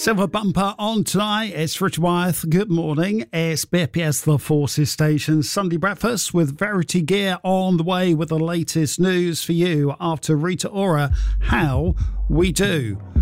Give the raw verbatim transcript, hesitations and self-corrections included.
Silver bumper on tonight. It's Richard Wyeth. Good morning. It's B P S The Forces Station Sunday breakfast with Verity Gear on the way with the latest news for you after Rita Ora. How we do.